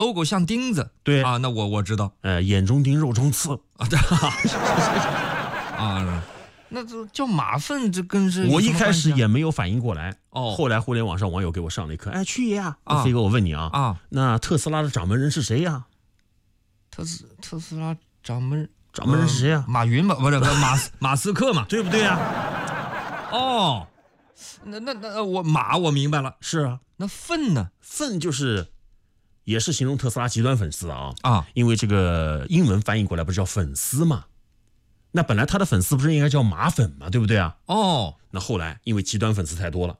欧狗像钉子， 对啊，那我知道眼中钉肉中刺啊，对啊，那这叫马粪，这跟是我一开始也没有反应过来， 哦， 后来互联网上网友给我上了一课，哎，曲爷啊，飞哥，我问你啊，那特斯拉的掌门人是谁呀？ 特斯拉掌门人是谁呀？ 马云吧，不是马斯克嘛， 对不对呀？ 哦，那我明白了， 是啊， 那粪呢？ 粪就是也是形容特斯拉极端粉丝啊，因为这个英文翻译过来不是叫粉丝嘛？那本来他的粉丝不是应该叫马粉嘛，对不对啊？ 哦， 那后来因为极端粉丝太多了，